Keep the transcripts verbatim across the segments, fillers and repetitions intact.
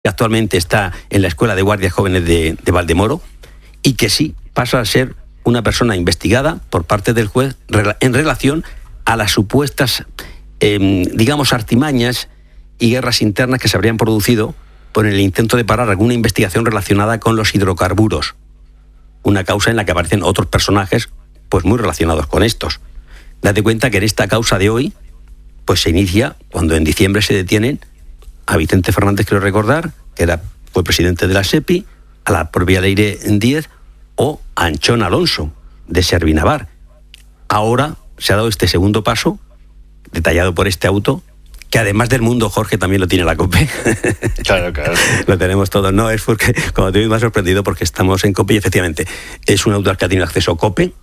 que actualmente está en la Escuela de Guardias Jóvenes de, de Valdemoro, y que sí pasa a ser una persona investigada por parte del juez en relación a las supuestas, eh, digamos, artimañas y guerras internas que se habrían producido por el intento de parar alguna investigación relacionada con los hidrocarburos. Una causa en la que aparecen otros personajes pues muy relacionados con estos. Date cuenta que en esta causa de hoy pues se inicia cuando en diciembre se detienen a Vicente Fernández, quiero recordar, que era, fue presidente de la SEPI, a la propia Leire Díez o a Anchón Alonso, de Servinavar. Ahora se ha dado este segundo paso, detallado por este auto, que además del Mundo, Jorge, también lo tiene la COPE. Claro, claro. Lo tenemos todo. No, es porque, como te digo, me ha sorprendido porque estamos en COPE y efectivamente es un auto al que ha tenido acceso COPE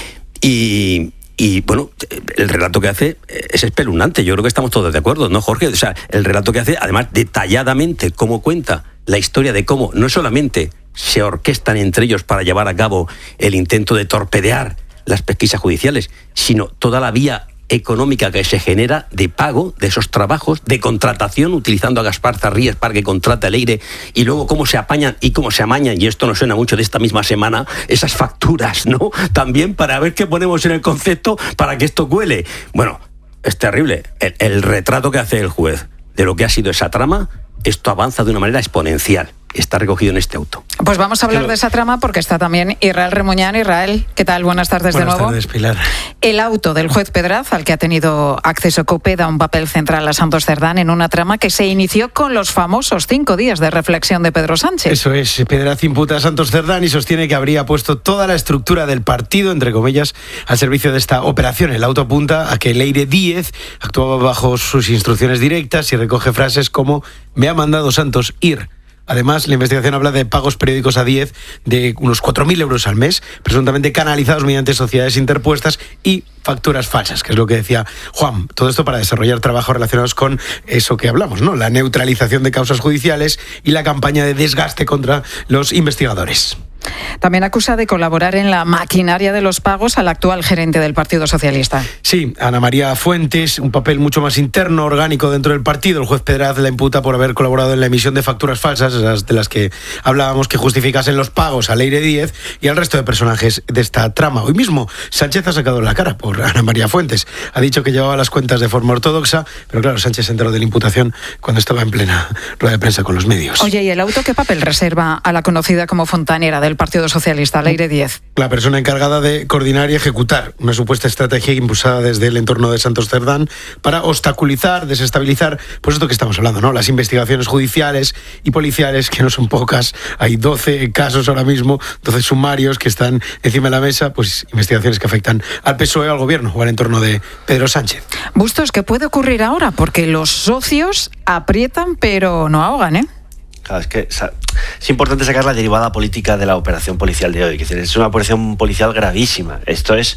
y... Y, bueno, el relato que hace es espeluznante. Yo creo que estamos todos de acuerdo, ¿no, Jorge? O sea, el relato que hace, además, detalladamente, cómo cuenta la historia de cómo no solamente se orquestan entre ellos para llevar a cabo el intento de torpedear las pesquisas judiciales, sino toda la vía económica que se genera de pago de esos trabajos, de contratación, utilizando a Gaspar Zarríes para que contrate a Leire, y luego cómo se apañan y cómo se amañan, y esto nos suena mucho de esta misma semana, esas facturas, ¿no? También para ver qué ponemos en el concepto para que esto cuele. Bueno, es terrible. El, el retrato que hace el juez de lo que ha sido esa trama, esto avanza de una manera exponencial. Está recogido en este auto. Pues vamos a hablar de esa trama porque está también Israel Remuñán. Israel, ¿qué tal? Buenas tardes Buenas de nuevo. Buenas tardes, Pilar. El auto del juez Pedraz, al que ha tenido acceso COPE, da un papel central a Santos Cerdán en una trama que se inició con los famosos cinco días de reflexión de Pedro Sánchez. Eso es. Pedraz imputa a Santos Cerdán y sostiene que habría puesto toda la estructura del partido, entre comillas, al servicio de esta operación. El auto apunta a que Leire Díez actuaba bajo sus instrucciones directas y recoge frases como «me ha mandado Santos ir». Además, la investigación habla de pagos periódicos a Díez de unos cuatro mil euros al mes, presuntamente canalizados mediante sociedades interpuestas y facturas falsas, que es lo que decía Juan. Todo esto para desarrollar trabajos relacionados con eso que hablamos, ¿no? La neutralización de causas judiciales y la campaña de desgaste contra los investigadores. También acusa de colaborar en la maquinaria de los pagos al actual gerente del Partido Socialista. Sí, Ana María Fuentes, un papel mucho más interno, orgánico dentro del partido. El juez Pedraz la imputa por haber colaborado en la emisión de facturas falsas, esas de las que hablábamos, que justificasen los pagos a Leire Díez y al resto de personajes de esta trama. Hoy mismo Sánchez ha sacado la cara por Ana María Fuentes. Ha dicho que llevaba las cuentas de forma ortodoxa, pero claro, Sánchez se enteró de la imputación cuando estaba en plena rueda de prensa con los medios. Oye, ¿y el auto qué papel reserva a la conocida como fontanera del Partido Socialista, Leire Díez? La persona encargada de coordinar y ejecutar una supuesta estrategia impulsada desde el entorno de Santos Cerdán para obstaculizar, desestabilizar, pues esto que estamos hablando, ¿no? Las investigaciones judiciales y policiales, que no son pocas. Hay doce casos ahora mismo, doce sumarios que están encima de la mesa, pues investigaciones que afectan al P S O E, al gobierno o al entorno de Pedro Sánchez. Bustos, ¿qué puede ocurrir ahora? Porque los socios aprietan pero no ahogan, ¿eh? Claro, es que es importante sacar la derivada política de la operación policial de hoy. Es decir, es una operación policial gravísima. Esto es,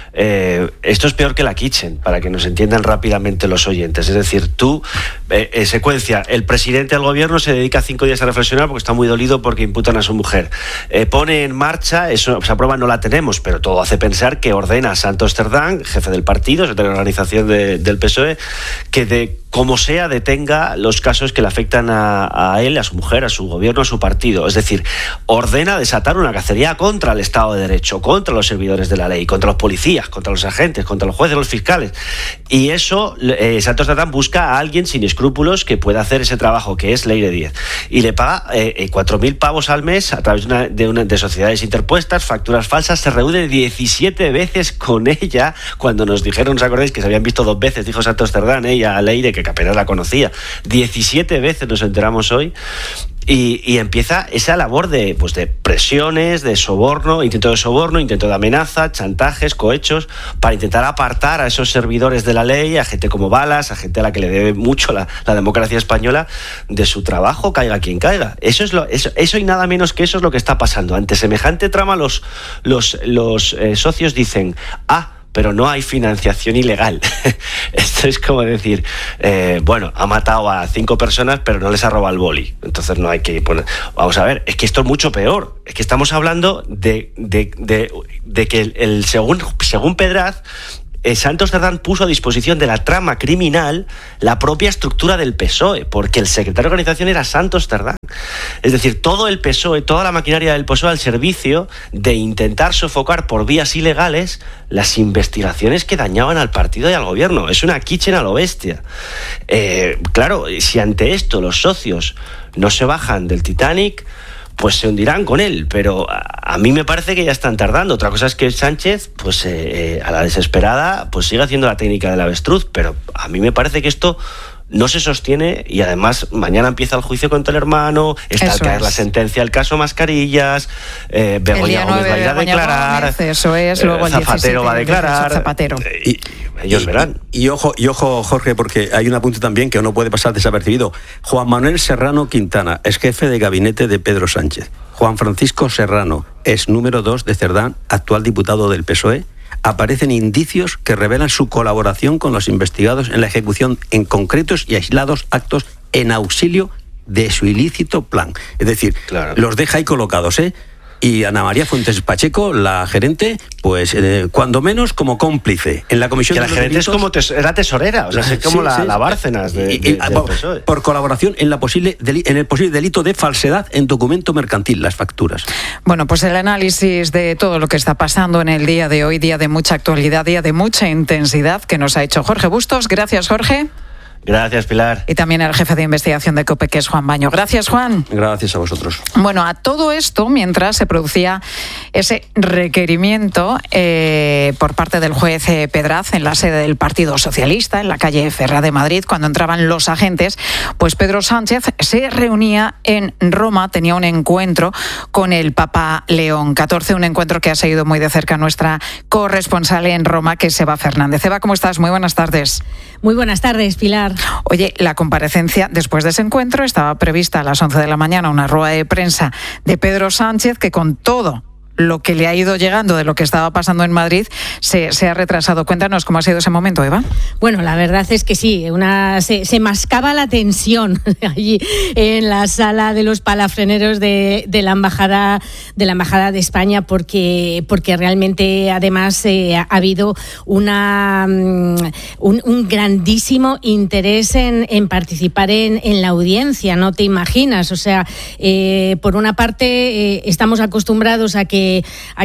eh, esto es peor que la Kitchen, para que nos entiendan rápidamente los oyentes. Es decir, tú, eh, en secuencia, el presidente del gobierno se dedica cinco días a reflexionar porque está muy dolido porque imputan a su mujer. Eh, pone en marcha, eso, esa prueba no la tenemos, pero todo hace pensar que ordena a Santos Cerdán, jefe del partido, secretario de organización de, del P S O E, que de como sea detenga los casos que le afectan a, a él, a su mujer, a su gobierno, a su partido. Es decir, ordena desatar una cacería contra el Estado de Derecho, contra los servidores de la ley, contra los policías, contra los agentes, contra los jueces, los fiscales. Y eso, eh, Santos Cerdán busca a alguien sin escrúpulos que pueda hacer ese trabajo, que es Leire Díez. Y le paga eh, cuatro mil pavos al mes a través de, una, de, una, de sociedades interpuestas, facturas falsas. Se reúne diecisiete veces con ella, cuando nos dijeron, ¿os acordáis? Que se habían visto dos veces, dijo Santos Cerdán, ella a Leire, que apenas la conocía. diecisiete veces nos enteramos hoy. Y, y empieza esa labor de, pues de presiones, de soborno, intento de soborno, intento de amenaza, chantajes, cohechos, para intentar apartar a esos servidores de la ley, a gente como Balas, a gente a la que le debe mucho la, la democracia española, de su trabajo, caiga quien caiga. Eso es lo, eso, eso y nada menos que eso es lo que está pasando. Ante semejante trama, los, los, los eh, socios dicen, ah, pero no hay financiación ilegal. Esto es como decir, eh, bueno, ha matado a cinco personas, pero no les ha robado el boli. Entonces no hay que poner... Vamos a ver, es que esto es mucho peor. Es que estamos hablando de, de, de, de que el, el según, según Pedraz, eh, Santos Cerdán puso a disposición de la trama criminal la propia estructura del P S O E, porque el secretario de organización era Santos Cerdán. Es decir, todo el P S O E, toda la maquinaria del P S O E al servicio de intentar sofocar por vías ilegales las investigaciones que dañaban al partido y al gobierno. Es una kitchen a lo bestia. Eh, claro, si ante esto los socios no se bajan del Titanic, pues se hundirán con él, pero a, a mí me parece que ya están tardando. Otra cosa es que Sánchez, pues eh, eh, a la desesperada, pues sigue haciendo la técnica del avestruz, pero a mí me parece que esto no se sostiene y además mañana empieza el juicio contra el hermano, está Eso al caer es. la sentencia del caso Mascarillas, eh, Begoña Gómez va a ir a declarar, Gómez, eso es, luego el Zapatero va a declarar, Zapatero. Y, y ellos y, verán. Y, y ojo, y ojo, Jorge, porque hay un apunte también que no puede pasar desapercibido. Juan Manuel Serrano Quintana es jefe de gabinete de Pedro Sánchez. Juan Francisco Serrano es número dos de Cerdán, actual diputado del P S O E. Aparecen indicios que revelan su colaboración con los investigados en la ejecución en concretos y aislados actos en auxilio de su ilícito plan. Es decir, claro, los deja ahí colocados, ¿eh? Y Ana María Fuentes Pacheco, la gerente, pues eh, cuando menos como cómplice en la comisión que de la gerente delitos, es como tes, era tesorera, o sea, es como sí, la, sí, la Bárcenas de, y, de, y, del por, P S O E. por colaboración en, la posible, en el posible delito de falsedad en documento mercantil, las facturas. Bueno, pues el análisis de todo lo que está pasando en el día de hoy, día de mucha actualidad, día de mucha intensidad, que nos ha hecho Jorge Bustos. Gracias, Jorge. Gracias, Pilar. Y también el jefe de investigación de COPE, que es Juan Baño. Gracias, Juan. Gracias a vosotros. Bueno, a todo esto, mientras se producía ese requerimiento eh, por parte del juez eh, Pedraz en la sede del Partido Socialista, en la calle Ferrá de Madrid, cuando entraban los agentes, pues Pedro Sánchez se reunía en Roma, tenía un encuentro con el Papa León catorce, un encuentro que ha seguido muy de cerca nuestra corresponsal en Roma, que es Eva Fernández. Eva, ¿cómo estás? Muy buenas tardes. Muy buenas tardes, Pilar. Oye, la comparecencia después de ese encuentro estaba prevista a las once de la mañana, una rueda de prensa de Pedro Sánchez, que con todo lo que le ha ido llegando de lo que estaba pasando en Madrid se, se ha retrasado. Cuéntanos cómo ha sido ese momento, Eva. Bueno, la verdad es que sí, una, se, se mascaba la tensión allí en la sala de los palafreneros de, de la embajada de la embajada de España, porque porque realmente además eh, ha habido una un, un grandísimo interés en, en participar en, en la audiencia, no te imaginas. O sea, eh, por una parte eh, estamos acostumbrados a que a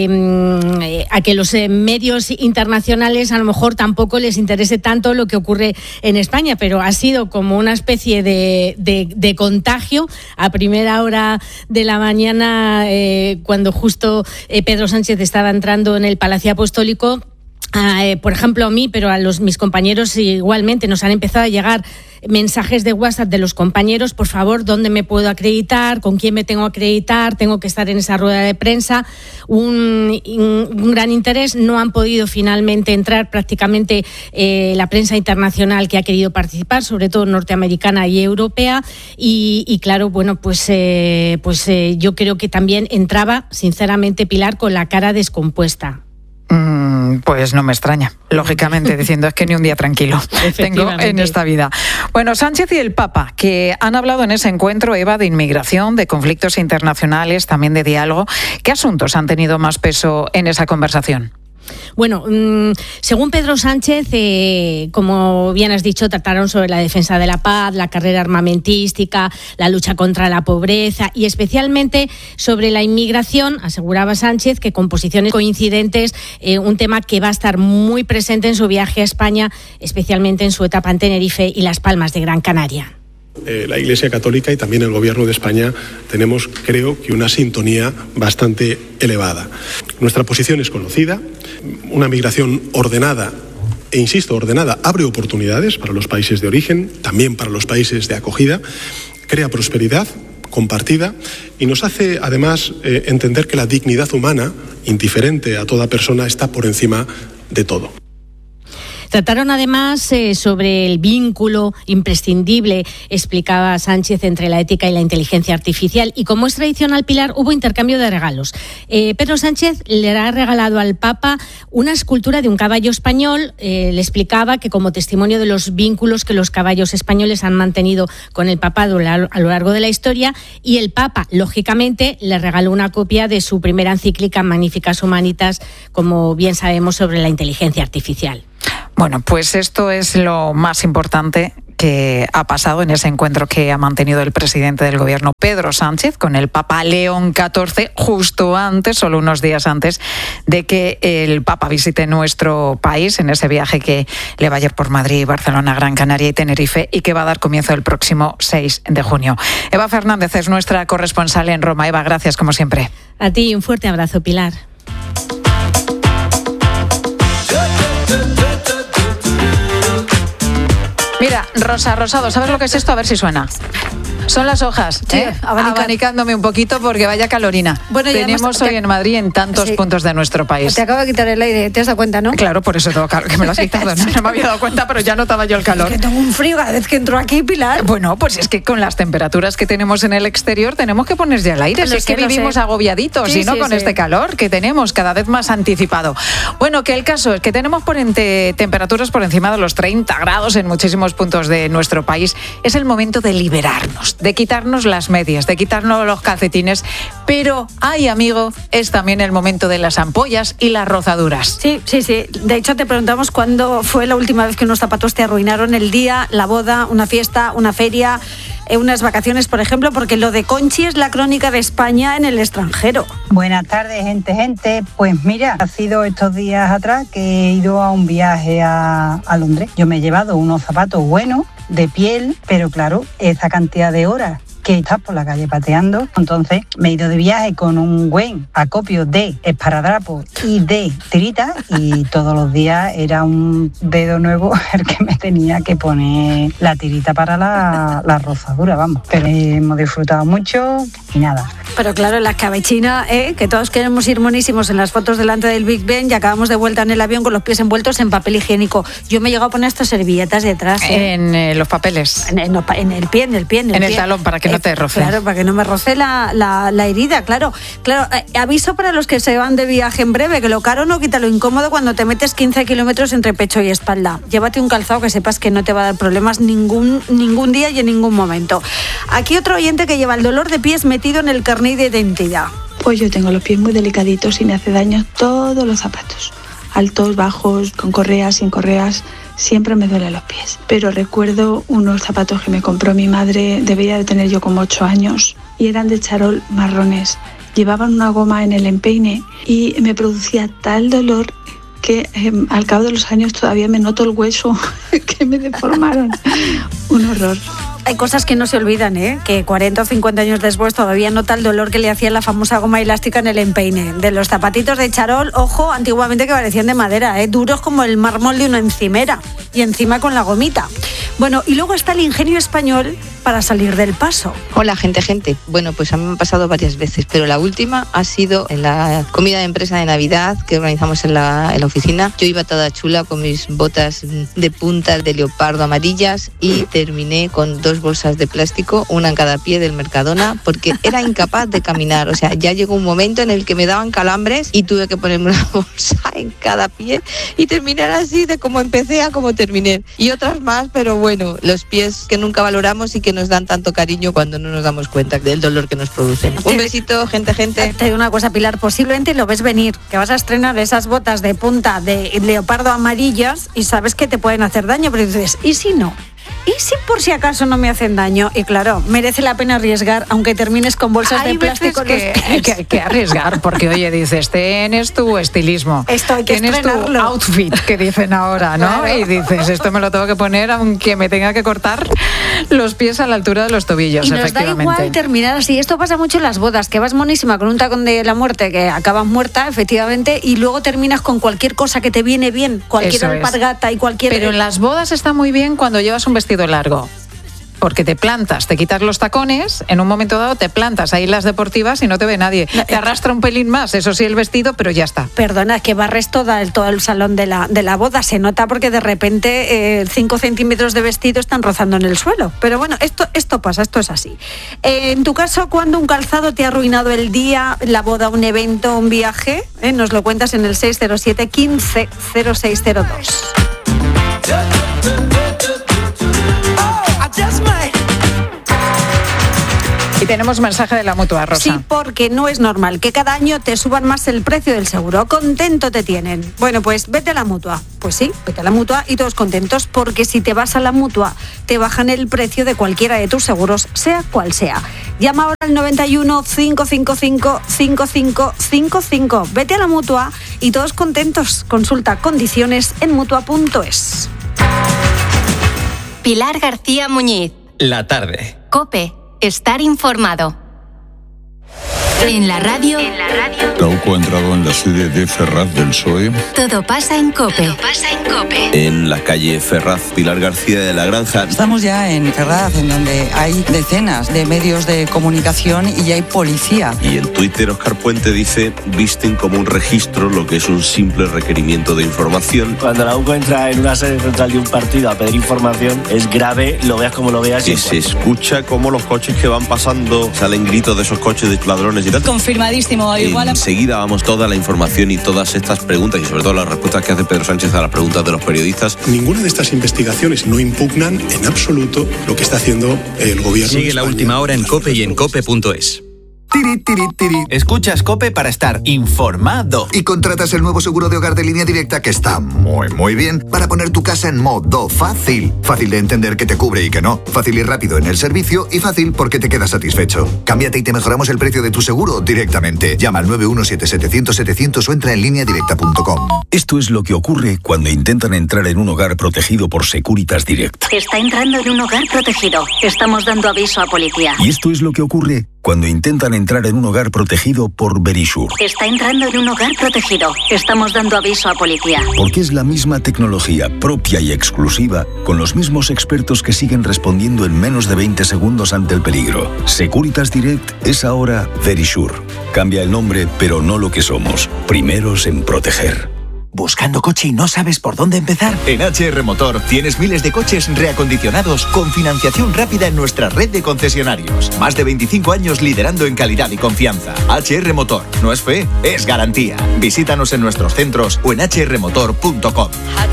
que a que los medios internacionales a lo mejor tampoco les interese tanto lo que ocurre en España, pero ha sido como una especie de, de, de contagio a primera hora de la mañana, eh, cuando justo eh, Pedro Sánchez estaba entrando en el Palacio Apostólico. Uh, por ejemplo, a mí, pero a los mis compañeros igualmente, nos han empezado a llegar mensajes de WhatsApp de los compañeros: por favor, ¿dónde me puedo acreditar? ¿Con quién me tengo que acreditar? Tengo que estar en esa rueda de prensa. Un, un gran interés. No han podido finalmente entrar prácticamente eh, la prensa internacional que ha querido participar, sobre todo norteamericana y europea. Y, y claro, bueno, pues, eh, pues eh, yo creo que también entraba, sinceramente, Pilar, con la cara descompuesta. Mm, pues no me extraña, lógicamente, diciendo es que ni un día tranquilo tengo en esta vida. Bueno, Sánchez y el Papa, que han hablado en ese encuentro, Eva, de inmigración, de conflictos internacionales, también de diálogo. ¿Qué asuntos han tenido más peso en esa conversación? Bueno, según Pedro Sánchez, eh, como bien has dicho, trataron sobre la defensa de la paz, la carrera armamentística, la lucha contra la pobreza y especialmente sobre la inmigración. Aseguraba Sánchez que con posiciones coincidentes, eh, un tema que va a estar muy presente en su viaje a España, especialmente en su etapa en Tenerife y Las Palmas de Gran Canaria. Eh, la Iglesia Católica y también el Gobierno de España tenemos, creo, que una sintonía bastante elevada. Nuestra posición es conocida, una migración ordenada, e insisto, ordenada, abre oportunidades para los países de origen, también para los países de acogida, crea prosperidad compartida y nos hace, además, eh, entender que la dignidad humana, indiferente a toda persona, está por encima de todo. Trataron además eh, sobre el vínculo imprescindible, explicaba Sánchez, entre la ética y la inteligencia artificial. Y como es tradicional, Pilar, hubo intercambio de regalos. Eh, Pedro Sánchez le ha regalado al Papa una escultura de un caballo español. Eh, le explicaba que como testimonio de los vínculos que los caballos españoles han mantenido con el papado a lo largo de la historia, y el Papa, lógicamente, le regaló una copia de su primera encíclica Magnificas Humanitas, como bien sabemos, sobre la inteligencia artificial. Bueno, pues esto es lo más importante que ha pasado en ese encuentro que ha mantenido el presidente del gobierno, Pedro Sánchez, con el Papa León catorce, justo antes, solo unos días antes de que el Papa visite nuestro país, en ese viaje que le va a ir por Madrid, Barcelona, Gran Canaria y Tenerife, y que va a dar comienzo el próximo seis de junio. Eva Fernández es nuestra corresponsal en Roma. Eva, gracias como siempre. A ti, un fuerte abrazo, Pilar. Mira, Rosa Rosado, ¿sabes lo que es esto? A ver si suena. Son las hojas, sí, ¿eh? abanicando. abanicándome un poquito porque vaya calorina. Bueno, tenemos además, hoy te... en Madrid en tantos sí. puntos de nuestro país. Te acabo de quitar el aire, ¿te has dado cuenta, no? Claro, por eso tengo calor, que me lo has quitado. No, no me había dado cuenta, pero ya notaba yo el calor. Es que tengo un frío cada vez que entro aquí, Pilar. Bueno, pues es que con las temperaturas que tenemos en el exterior tenemos que poner ya el aire. Lo Si es sé, que lo vivimos sé. agobiaditos, Sí, y no sí, con sí. este calor que tenemos cada vez más anticipado. Bueno, que el caso es que tenemos por ente, temperaturas por encima de los treinta grados en muchísimos puntos de nuestro país. Es el momento de liberarnos, de quitarnos las medias, de quitarnos los calcetines, pero, ay amigo, es también el momento de las ampollas y las rozaduras. Sí, sí, sí. De hecho, te preguntamos cuándo fue la última vez que unos zapatos te arruinaron el día, la boda, una fiesta, una feria, eh, unas vacaciones, por ejemplo, porque lo de Conchi es la crónica de España en el extranjero. Buenas tardes, gente, gente. Pues mira, ha sido estos días atrás que he ido a un viaje a, a Londres. Yo me he llevado unos zapatos buenos, de piel, pero claro, esa cantidad de horas que estás por la calle pateando. Entonces me he ido de viaje con un buen acopio de esparadrapos y de tirita, y todos los días era un dedo nuevo el que me tenía que poner la tirita para la, la rozadura, vamos. Pero hemos disfrutado mucho y nada. Pero claro, la escabechina, ¿eh? Que todos queremos ir monísimos en las fotos delante del Big Ben y acabamos de vuelta en el avión con los pies envueltos en papel higiénico. Yo me he llegado a poner estas servilletas detrás. ¿eh? En eh, los papeles. En, en, en el pie, en el pie, en el, en el pie. talón, para que no te roce. Claro, para que no me roce la, la, la herida, claro. Claro, eh, aviso para los que se van de viaje en breve, que lo caro no quita lo incómodo cuando te metes quince kilómetros entre pecho y espalda. Llévate un calzado que sepas que no te va a dar problemas ningún, ningún día y en ningún momento. Aquí otro oyente que lleva el dolor de pies metido en el carnet de identidad. Pues yo tengo los pies muy delicaditos y me hace daño todos los zapatos. Altos, bajos, con correas, sin correas, siempre me duelen los pies. Pero recuerdo unos zapatos que me compró mi madre, debería de tener yo como ocho años, y eran de charol marrones. Llevaban una goma en el empeine y me producía tal dolor que eh, al cabo de los años todavía me noto el hueso que me deformaron. Un horror. Hay cosas que no se olvidan, ¿eh? Que cuarenta o cincuenta años después todavía nota el dolor que le hacía la famosa goma elástica en el empeine. De los zapatitos de charol, ojo, antiguamente que parecían de madera, ¿eh? Duros como el mármol de una encimera y encima con la gomita. Bueno, y luego está el ingenio español para salir del paso. Hola, gente, gente. Bueno, pues a mí me ha pasado varias veces, pero la última ha sido en la comida de empresa de Navidad que organizamos en la, en la oficina. Yo iba toda chula con mis botas de punta de leopardo amarillas y terminé con dos bolsas de plástico, una en cada pie del Mercadona, porque era incapaz de caminar. O sea, ya llegó un momento en el que me daban calambres y tuve que ponerme una bolsa en cada pie y terminar así, de como empecé a como terminé. Y otras más, pero bueno, los pies que nunca valoramos y que nos dan tanto cariño cuando no nos damos cuenta del dolor que nos producen. Un besito, gente, gente. Te digo una cosa, Pilar, posiblemente lo ves venir, que vas a estrenar esas botas de punta de leopardo amarillas y sabes que te pueden hacer daño, pero dices, ¿y si no? ¿Y si por si acaso no me hacen daño? Y claro, merece la pena arriesgar, aunque termines con bolsas hay de plástico. Que, que hay que arriesgar, porque oye, dices, tienes tu estilismo, esto hay que tienes estrenarlo. Tu outfit, que dicen ahora, ¿no? Claro. Y dices, esto me lo tengo que poner aunque me tenga que cortar los pies a la altura de los tobillos, y nos efectivamente. da igual terminar así. Esto pasa mucho en las bodas, que vas monísima con un tacón de la muerte, que acabas muerta, efectivamente, y luego terminas con cualquier cosa que te viene bien, cualquier Eso es. alpargata y cualquier... Pero en las bodas está muy bien cuando llevas un vestido largo. porque te plantas, te quitas los tacones, en un momento dado te plantas ahí en las deportivas y no te ve nadie. Te arrastra un pelín más, eso sí, el vestido, pero ya está. Perdona, que barres toda el, todo el salón de la, de la boda. Se nota porque de repente eh, cinco centímetros de vestido están rozando en el suelo. Pero bueno, esto, esto pasa, esto es así. Eh, en tu caso, ¿cuándo un calzado te ha arruinado el día, la boda, un evento, un viaje? Eh, nos lo cuentas en el seis cero siete, quince, cero seis cero dos. Y tenemos mensaje de la Mutua, Rosa. Sí, porque no es normal que cada año te suban más el precio del seguro. Contento te tienen. Bueno, pues vete a la Mutua. Pues sí, vete a la Mutua y todos contentos, porque si te vas a la Mutua, te bajan el precio de cualquiera de tus seguros, sea cual sea. Llama ahora al noventa y uno, cinco cinco cinco, cinco cinco cinco cinco. Vete a la Mutua y todos contentos. Consulta condiciones en mutua punto es. Pilar García Muñiz. La tarde. COPE. Estar informado. En la radio. En la radio. Trauco ha entrado en la sede de Ferraz del P S O E. Todo pasa en COPE. Todo pasa en COPE. En la calle Ferraz, Pilar García de la Granja. Estamos ya en Ferraz, en donde hay decenas de medios de comunicación y hay policía. Y en Twitter, Óscar Puente dice: visten como un registro lo que es un simple requerimiento de información. Cuando la U C O entra en una sede central de un partido a pedir información, es grave, lo veas como lo veas. Que se escucha como los coches que van pasando, salen gritos de esos coches de ladrones y tal. Confirmadísimo. Igual. Enseguida vamos toda la información y todas estas preguntas y sobre todo las respuestas que hace Pedro Sánchez a las preguntas de los periodistas. Ninguna de estas investigaciones no impugnan en absoluto lo que está haciendo el gobierno. Sigue la última hora en COPE y en cope punto es. Tiri, tiri, tiri. Escuchas COPE para estar informado. Y contratas el nuevo seguro de hogar de Línea Directa, que está muy, muy bien, para poner tu casa en modo fácil. Fácil de entender que te cubre y que no. Fácil y rápido en el servicio y fácil porque te quedas satisfecho. Cámbiate y te mejoramos el precio de tu seguro directamente. Llama al nueve uno siete, setecientos, setecientos o entra en línea directa punto com. Esto es lo que ocurre cuando intentan entrar en un hogar protegido por Securitas Direct. Está entrando en un hogar protegido. Estamos dando aviso a policía. Y esto es lo que ocurre cuando intentan entrar en un hogar protegido por Verisure. Está entrando en un hogar protegido. Estamos dando aviso a policía. Porque es la misma tecnología propia y exclusiva, con los mismos expertos que siguen respondiendo en menos de veinte segundos ante el peligro. Securitas Direct es ahora Verisure. Cambia el nombre, pero no lo que somos. Primeros en proteger. ¿Buscando coche y no sabes por dónde empezar? En H R Motor tienes miles de coches reacondicionados con financiación rápida en nuestra red de concesionarios. Más de veinticinco años liderando en calidad y confianza. H R Motor. No es fe, es garantía. Visítanos en nuestros centros o en h r motor punto com.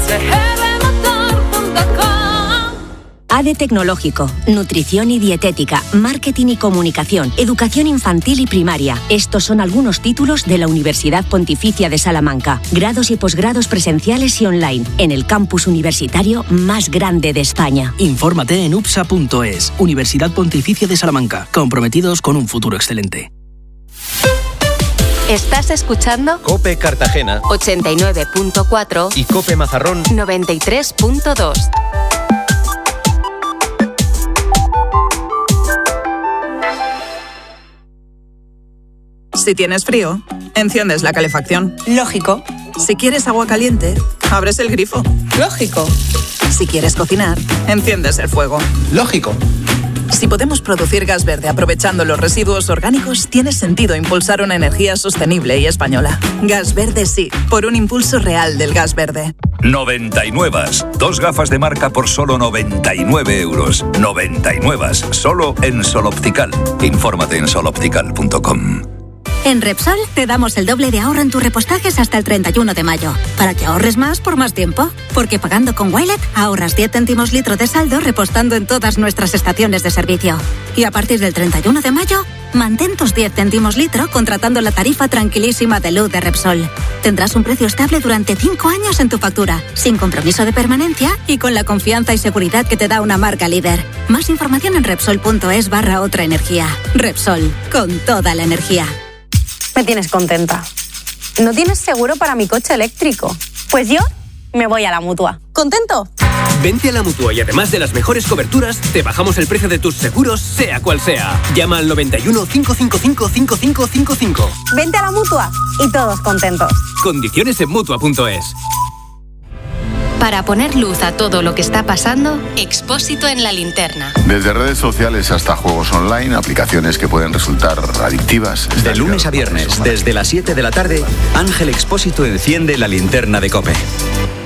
A D E Tecnológico, Nutrición y Dietética, Marketing y Comunicación, Educación Infantil y Primaria. Estos son algunos títulos de la Universidad Pontificia de Salamanca. Grados y posgrados presenciales y online, en el campus universitario más grande de España. Infórmate en u p s a punto es. Universidad Pontificia de Salamanca, comprometidos con un futuro excelente. ¿Estás escuchando? COPE Cartagena ochenta y nueve punto cuatro y COPE Mazarrón noventa y tres punto dos. Si tienes frío, enciendes la calefacción. Lógico. Si quieres agua caliente, abres el grifo. Lógico. Si quieres cocinar, enciendes el fuego. Lógico. Si podemos producir gas verde aprovechando los residuos orgánicos, tiene sentido impulsar una energía sostenible y española. Gas verde sí, por un impulso real del gas verde. noventa y nueve. Dos gafas de marca por solo noventa y nueve euros. noventa y nueve. Solo en Sol Optical. Infórmate en sol optical punto com. En Repsol te damos el doble de ahorro en tus repostajes hasta el treinta y uno de mayo, para que ahorres más por más tiempo. Porque pagando con Wilet ahorras diez céntimos litro de saldo repostando en todas nuestras estaciones de servicio. Y a partir del treinta y uno de mayo, mantén tus diez céntimos litro contratando la tarifa tranquilísima de luz de Repsol. Tendrás un precio estable durante cinco años en tu factura, sin compromiso de permanencia y con la confianza y seguridad que te da una marca líder. Más información en Repsol punto es barra otra energía. Repsol, con toda la energía. Me tienes contenta. ¿No tienes seguro para mi coche eléctrico? Pues yo me voy a la Mutua. ¿Contento? Vente a la Mutua y además de las mejores coberturas, te bajamos el precio de tus seguros, sea cual sea. Llama al noventa y uno, cinco cinco cinco, cinco cinco cinco cinco. Vente a la Mutua y todos contentos. Condiciones en mutua punto es. Para poner luz a todo lo que está pasando, Expósito en la linterna. Desde redes sociales hasta juegos online, aplicaciones que pueden resultar adictivas. De lunes a viernes, desde las siete de la tarde, Ángel Expósito enciende la linterna de COPE.